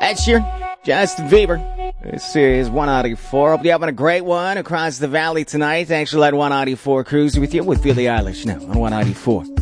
Ed Sheeran, Justin Bieber. This is 194. Hope you're having a great one across the valley tonight. Thanks for letting 194 cruise with you with Billie Eilish now on 194.